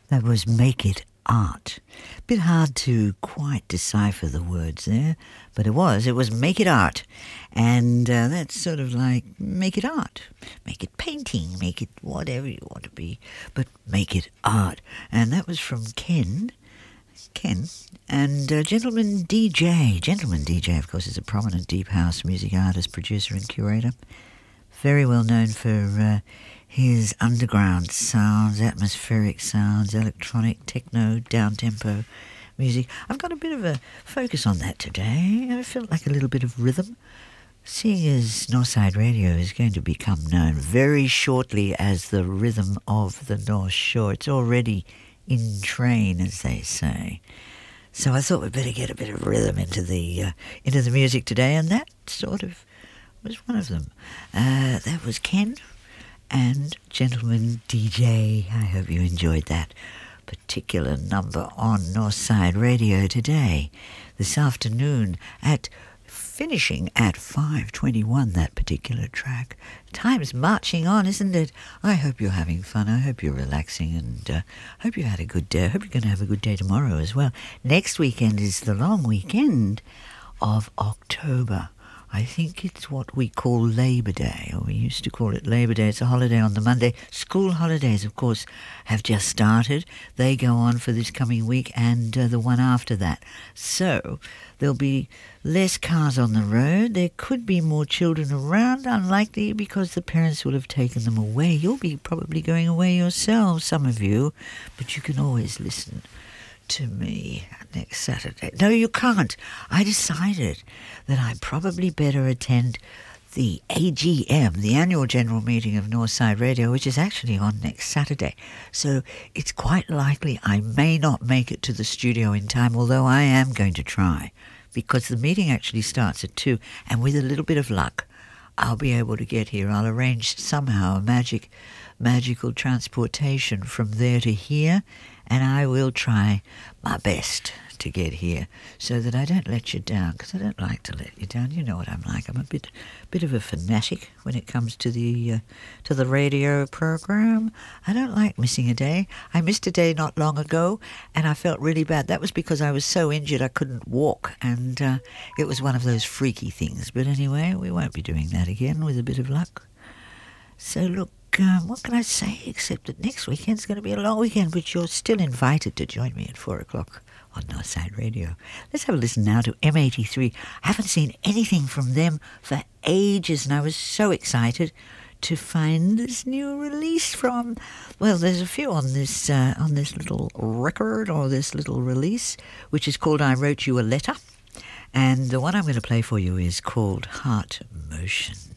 That was Make It Art. Bit hard to quite decipher the words there, but it was Make It Art. And that's sort of like make it art, make it painting, make it whatever you want to be, but make it art. And that was from Ken, and Gentleman DJ. Gentleman DJ, of course, is a prominent deep house music artist, producer and curator. Very well known for his underground sounds, atmospheric sounds, electronic, techno, down-tempo music. I've got a bit of a focus on that today. I felt like a little bit of rhythm. Seeing as Northside Radio is going to become known very shortly as the rhythm of the North Shore. It's already in train, as they say. So I thought we'd better get a bit of rhythm into the music today, and that sort of was one of them. That was Ken and Gentleman DJ. I hope you enjoyed that particular number on Northside Radio today. This afternoon finishing at 5:21, that particular track. Time's marching on, isn't it? I hope you're having fun. I hope you're relaxing, and hope you had a good day. I hope you're going to have a good day tomorrow as well. Next weekend is the long weekend of October. I think it's what we call Labor Day, or we used to call it Labor Day. It's a holiday on the Monday. School holidays, of course, have just started. They go on for this coming week and the one after that. So there'll be less cars on the road. There could be more children around, unlikely, because the parents will have taken them away. You'll be probably going away yourselves, some of you, but you can always listen to me next Saturday. No, you can't. I decided that I probably better attend the AGM, the annual general meeting of Northside Radio, which is actually on next Saturday. So it's quite likely I may not make it to the studio in time, although I am going to try, because the meeting actually starts at 2, and with a little bit of luck, I'll be able to get here. I'll arrange somehow a magical transportation from there to here, and I will try my best to get here so that I don't let you down, because I don't like to let you down. You know what I'm like. I'm a bit of a fanatic when it comes to the radio program. I don't like missing a day. I missed a day not long ago, and I felt really bad. That was because I was so injured I couldn't walk, and it was one of those freaky things. But anyway, we won't be doing that again with a bit of luck. So look, what can I say except that next weekend's going to be a long weekend, but you're still invited to join me at 4 o'clock on Northside Radio. Let's have a listen now to M83. I haven't seen anything from them for ages, and I was so excited to find this new release from, well, there's a few on this little record, or this little release, which is called I Wrote You a Letter, and the one I'm going to play for you is called Heart Motion.